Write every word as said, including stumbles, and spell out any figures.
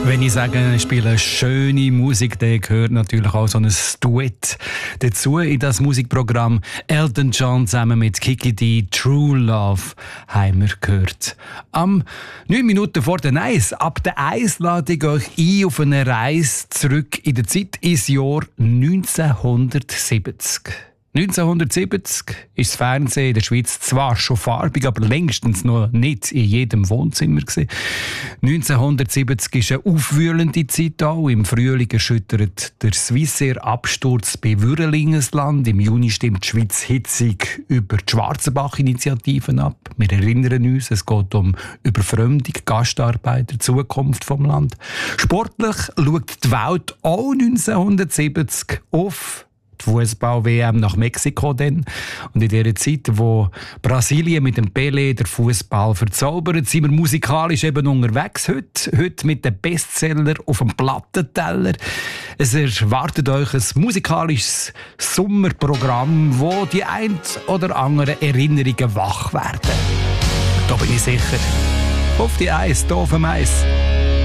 Wenn ich sage, ich spiele schöne Musik, dann gehört natürlich auch so ein Duett dazu in das Musikprogramm. Elton John zusammen mit Kiki Dee, True Love, haben wir gehört. Am neun Minuten vor der Eis, ab der Eis lade ich euch ein auf eine Reise zurück in der Zeit ins Jahr neunzehnhundertsiebzig. neunzehnhundertsiebzig ist das Fernsehen in der Schweiz zwar schon farbig, aber längstens noch nicht in jedem Wohnzimmer gewesen. neunzehnhundertsiebzig ist eine aufwühlende Zeit auch. Im Frühling erschüttert der Swissair-Absturz bei Würrelingesland. Im Juni stimmt die Schweiz hitzig über die Schwarzenbach-Initiativen ab. Wir erinnern uns, es geht um Überfremdung, Gastarbeiter, die Zukunft vom Land. Sportlich schaut die Welt auch neunzehnhundertsiebzig auf die Fußball-W M nach Mexiko dann. Und in dieser Zeit, wo Brasilien mit dem Pelé der Fußball verzaubert, sind wir musikalisch eben unterwegs heute. Heute mit dem Bestseller auf dem Plattenteller. Es erwartet euch ein musikalisches Sommerprogramm, wo die ein oder anderen Erinnerungen wach werden. Da bin ich sicher. Auf die Eis, hier auf dem Eis.